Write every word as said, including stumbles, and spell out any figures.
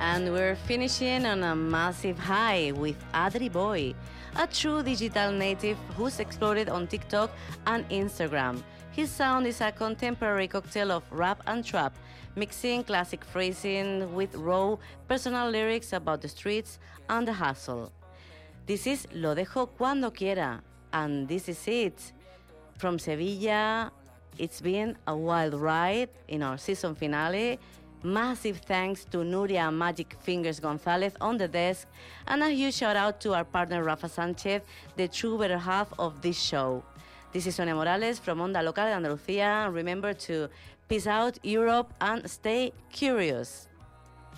And we're finishing on a massive high with Adri Boy, a true digital native who's exploded on TikTok and Instagram. His sound is a contemporary cocktail of rap and trap, mixing classic phrasing with raw, personal lyrics about the streets and the hustle. This is Lo Dejo Cuando Quiera, and this is it. From Sevilla, it's been a wild ride in our season finale. Massive thanks to Nuria Magic Fingers Gonzalez on the desk, and a huge shout out to our partner Rafa Sanchez, the true better half of this show. This is Sonia Morales from Onda Local de Andalucía. Remember to peace out, Europe, and stay curious.